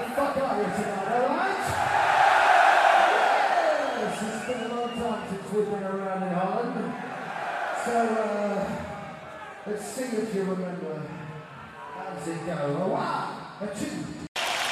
fuck are you tonight, alright? Yes, it's been a long time since we've been around in Holland. So, let's see if you remember. How does it go? A one, a two.